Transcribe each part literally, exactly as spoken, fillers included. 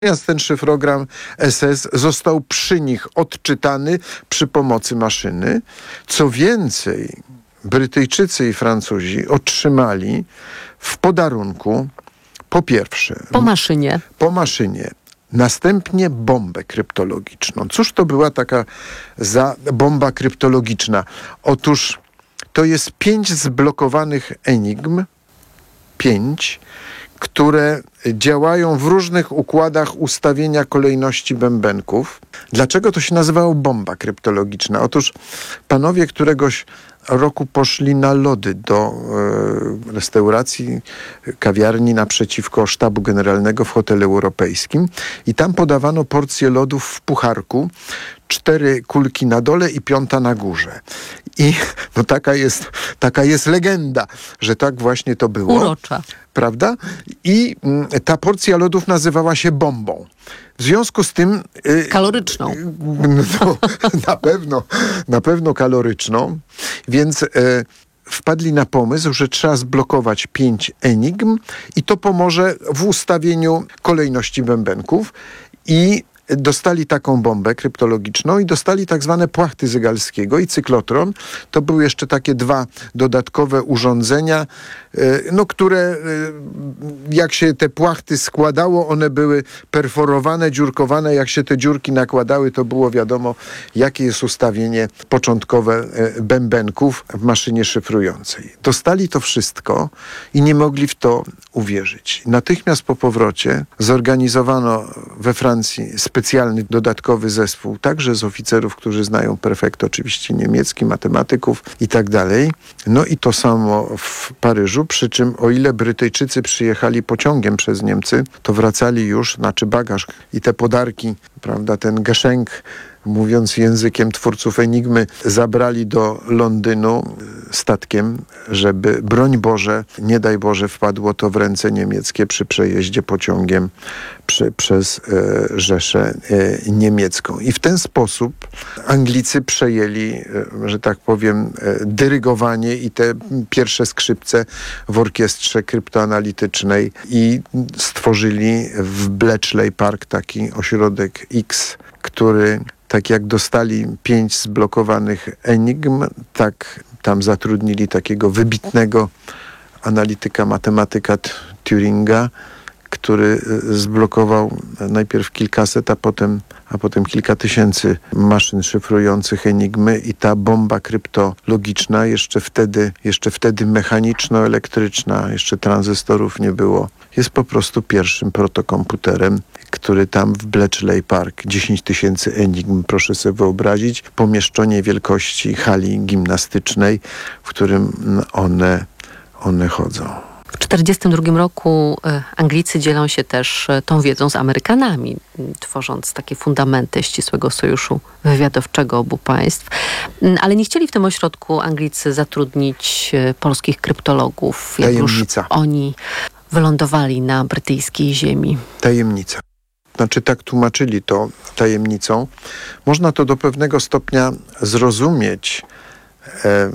Natomiast ten szyfrogram S S został przy nich odczytany przy pomocy maszyny. Co więcej, Brytyjczycy i Francuzi otrzymali w podarunku po pierwsze... Po maszynie. Po maszynie. Następnie bombę kryptologiczną. Cóż to była taka za bomba kryptologiczna? Otóż to jest pięć zblokowanych enigm, pięć, które działają w różnych układach ustawienia kolejności bębenków. Dlaczego to się nazywało bomba kryptologiczna? Otóż panowie któregoś roku poszli na lody do e, restauracji, kawiarni naprzeciwko sztabu generalnego w hotelu europejskim i tam podawano porcję lodów w pucharku, cztery kulki na dole i piąta na górze. I no taka jest, taka jest legenda, że tak właśnie to było. Urocza. Prawda? I mm, ta porcja lodów nazywała się bombą. W związku z tym... Y, kaloryczną. Y, no, na pewno, na pewno kaloryczną. Więc y, wpadli na pomysł, że trzeba zblokować pięć enigm i to pomoże w ustawieniu kolejności bębenków. I dostali taką bombę kryptologiczną i dostali tak zwane płachty Zygalskiego i cyklotron. To były jeszcze takie dwa dodatkowe urządzenia, no, które jak się te płachty składało, one były perforowane, dziurkowane. Jak się te dziurki nakładały, to było wiadomo, jakie jest ustawienie początkowe bębenków w maszynie szyfrującej. Dostali to wszystko i nie mogli w to uwierzyć. Natychmiast po powrocie zorganizowano we Francji specjalny dodatkowy zespół, także z oficerów, którzy znają perfekt oczywiście niemiecki, matematyków i tak dalej. No i to samo w Paryżu, przy czym o ile Brytyjczycy przyjechali pociągiem przez Niemcy, to wracali już, znaczy bagaż i te podarki, prawda, ten Geschenk, mówiąc językiem twórców Enigmy, zabrali do Londynu statkiem, żeby, broń Boże, nie daj Boże, wpadło to w ręce niemieckie przy przejeździe pociągiem przy, przez e, Rzeszę e, niemiecką. I w ten sposób Anglicy przejęli, e, że tak powiem, e, dyrygowanie i te pierwsze skrzypce w orkiestrze kryptoanalitycznej i stworzyli w Bletchley Park taki ośrodek X, który tak jak dostali pięć zblokowanych enigm, tak tam zatrudnili takiego wybitnego analityka, matematyka Turinga, który zblokował najpierw kilkaset, a potem, a potem kilka tysięcy maszyn szyfrujących enigmy i ta bomba kryptologiczna, jeszcze wtedy, jeszcze wtedy mechaniczno-elektryczna, jeszcze tranzystorów nie było, jest po prostu pierwszym protokomputerem, który tam w Bletchley Park, dziesięć tysięcy enigm, proszę sobie wyobrazić, pomieszczenie wielkości hali gimnastycznej, w którym one, one chodzą. W tysiąc dziewięćset czterdziestym drugim roku Anglicy dzielą się też tą wiedzą z Amerykanami, tworząc takie fundamenty ścisłego sojuszu wywiadowczego obu państw. Ale nie chcieli w tym ośrodku Anglicy zatrudnić polskich kryptologów, jak Tajemnica. już oni wylądowali na brytyjskiej ziemi. Tajemnica. Znaczy tak tłumaczyli to tajemnicą. Można to do pewnego stopnia zrozumieć. E,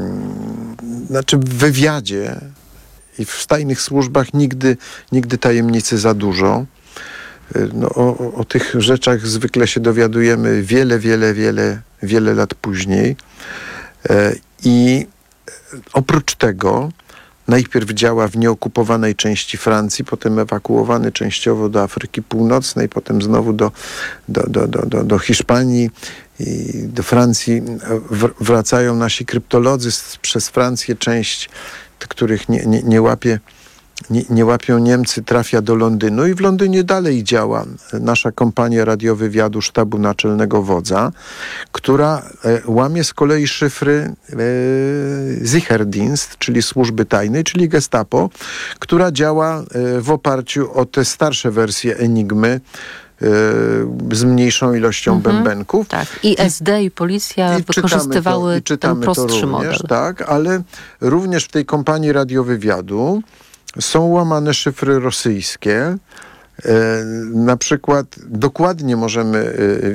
znaczy w wywiadzie i w tajnych służbach nigdy, nigdy tajemnicy za dużo. No, o, o tych rzeczach zwykle się dowiadujemy wiele, wiele, wiele, wiele lat później. E, I oprócz tego najpierw działa w nieokupowanej części Francji, potem ewakuowany częściowo do Afryki Północnej, potem znowu do, do, do, do, do, do Hiszpanii i do Francji. Wracają nasi kryptolodzy z, przez Francję. Część, których nie, nie, nie łapie Nie, nie łapią Niemcy, trafia do Londynu i w Londynie dalej działa nasza kompania radiowywiadu sztabu naczelnego wodza, która e, łamie z kolei szyfry e, Sicherdienst, czyli służby tajnej, czyli Gestapo, która działa e, w oparciu o te starsze wersje Enigmy, z mniejszą ilością mhm, bębenków. Tak. I S D i policja i wykorzystywały to, i ten prostszy również, model. Tak, ale również w tej kompanii radiowywiadu są łamane szyfry rosyjskie, Na przykład dokładnie możemy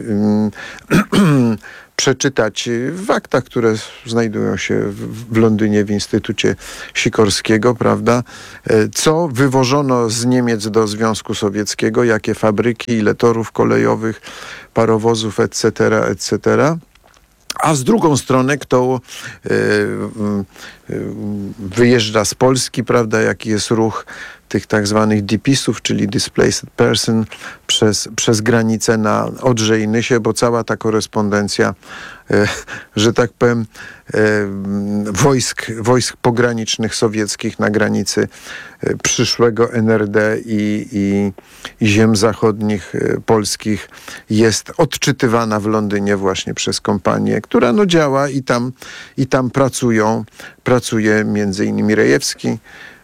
przeczytać w aktach, które znajdują się w Londynie w Instytucie Sikorskiego, prawda, co wywożono z Niemiec do Związku Sowieckiego, jakie fabryki, ile torów kolejowych, parowozów, et cetera, et cetera. A z drugą stronę, kto y, y, y, wyjeżdża z Polski, prawda, jaki jest ruch tych tak zwanych D P S-ów, czyli Displaced Person, przez, przez granicę na Odrze i Nysie, bo cała ta korespondencja, y, że tak powiem, y, wojsk, wojsk pogranicznych sowieckich na granicy y, przyszłego N R D i, i, i ziem zachodnich y, polskich jest odczytywana w Londynie właśnie przez kompanię, która no działa i tam, i tam pracują, pracuje między innymi Rejewski,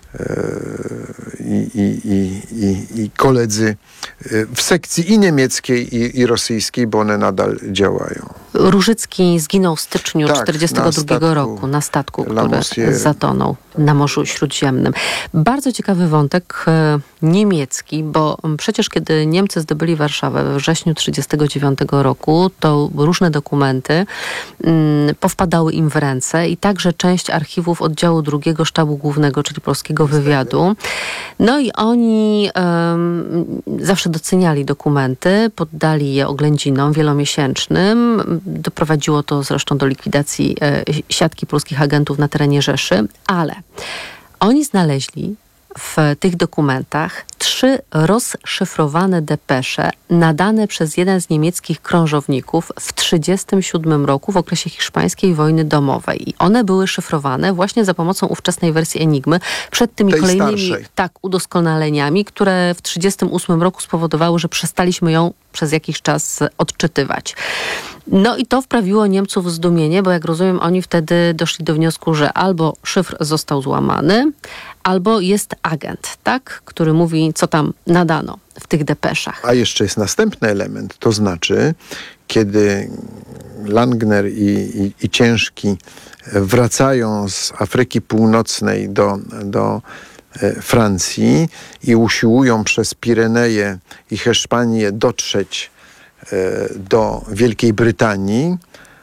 I, i, i, i, i koledzy w sekcji i niemieckiej, i, i rosyjskiej, bo one nadal działają. Różycki zginął w styczniu tysiąc dziewięćset czterdziestego drugiego roku na statku, który zatonął na Morzu Śródziemnym. Bardzo ciekawy wątek e, niemiecki, bo przecież kiedy Niemcy zdobyli Warszawę we wrześniu tysiąc dziewięćset trzydziestego dziewiątego roku, to różne dokumenty m, powpadały im w ręce i także część archiwów oddziału drugiego Sztabu Głównego, czyli Polskiego Wywiadu. No i oni um, zawsze doceniali dokumenty, poddali je oględzinom wielomiesięcznym. Doprowadziło to zresztą do likwidacji e, siatki polskich agentów na terenie Rzeszy, ale oni znaleźli w tych dokumentach trzy rozszyfrowane depesze nadane przez jeden z niemieckich krążowników w tysiąc dziewięćset trzydziestym siódmym roku w okresie hiszpańskiej wojny domowej. I one były szyfrowane właśnie za pomocą ówczesnej wersji Enigmy przed tymi tej kolejnymi starszej. tak udoskonaleniami, które w tysiąc dziewięćset trzydziestym ósmym roku spowodowały, że przestaliśmy ją przez jakiś czas odczytywać. No i to wprawiło Niemców w zdumienie, bo jak rozumiem, oni wtedy doszli do wniosku, że albo szyfr został złamany, albo jest agent, tak, który mówi, co tam nadano w tych depeszach. A jeszcze jest następny element, to znaczy, kiedy Langner i, i, i Ciężki wracają z Afryki Północnej do, do Francji i usiłują przez Pireneje i Hiszpanię dotrzeć do Wielkiej Brytanii,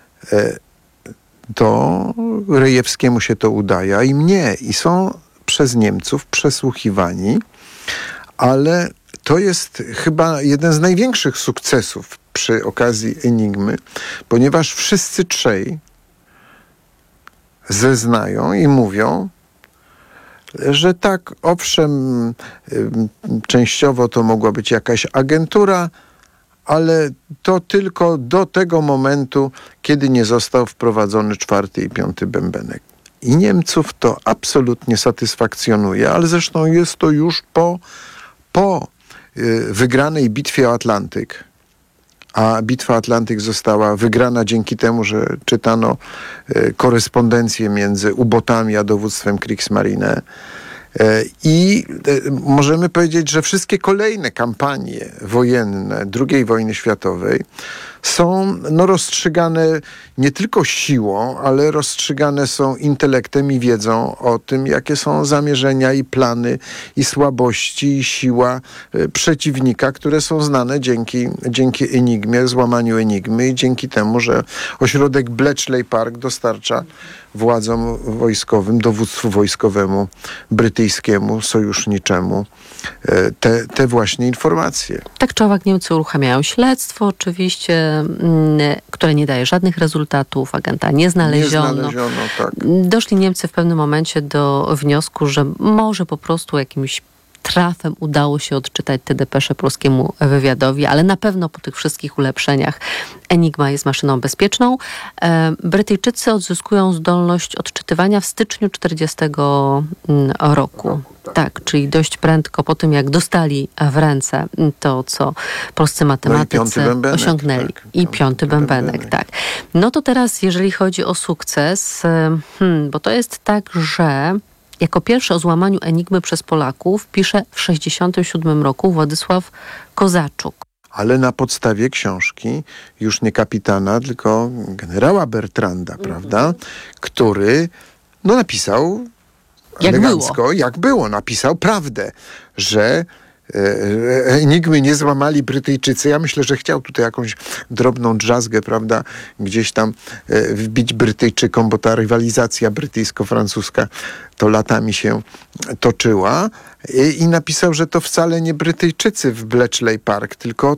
to Rejewskiemu się to udaje, a im nie. I są przez Niemców przesłuchiwani, ale to jest chyba jeden z największych sukcesów przy okazji Enigmy, ponieważ wszyscy trzej zeznają i mówią, że tak, owszem, częściowo to mogła być jakaś agentura, ale to tylko do tego momentu, kiedy nie został wprowadzony czwarty i piąty bębenek. I Niemców to absolutnie satysfakcjonuje, ale zresztą jest to już po, po y, wygranej bitwie o Atlantyk. A bitwa o Atlantyk została wygrana dzięki temu, że czytano y, korespondencję między ubotami a dowództwem Kriegsmarine. I możemy powiedzieć, że wszystkie kolejne kampanie wojenne drugiej wojny światowej są no, rozstrzygane nie tylko siłą, ale rozstrzygane są intelektem i wiedzą o tym, jakie są zamierzenia i plany i słabości i siła przeciwnika, które są znane dzięki, dzięki Enigmie, złamaniu Enigmy i dzięki temu, że ośrodek Bletchley Park dostarcza władzom wojskowym, dowództwu wojskowemu brytyjskiemu, sojuszniczemu te, te właśnie informacje. Tak czy owak Niemcy uruchamiają śledztwo oczywiście, które nie daje żadnych rezultatów, agenta nie znaleziono. Nie znaleziono, tak. Doszli Niemcy w pewnym momencie do wniosku, że może po prostu jakimś trafem udało się odczytać te depesze polskiemu wywiadowi, ale na pewno po tych wszystkich ulepszeniach Enigma jest maszyną bezpieczną. E, Brytyjczycy odzyskują zdolność odczytywania w styczniu czterdziestego roku. Tak, czyli dość prędko po tym, jak dostali w ręce to, co polscy matematycy no osiągnęli. Tak, I piąty bębenek, bębenek, tak. No to teraz, jeżeli chodzi o sukces, hmm, bo to jest tak, że jako pierwszy o złamaniu Enigmy przez Polaków pisze w sześćdziesiątym siódmym roku Władysław Kozaczuk. Ale na podstawie książki już nie kapitana, tylko generała Bertranda, mm-hmm. prawda? Który no, napisał jak elegancko, było. jak było. Napisał prawdę, że enigmy nie złamali Brytyjczycy. Ja myślę, że chciał tutaj jakąś drobną drzazgę, prawda, gdzieś tam wbić Brytyjczykom, bo ta rywalizacja brytyjsko-francuska to latami się toczyła. I napisał, że to wcale nie Brytyjczycy w Bletchley Park, tylko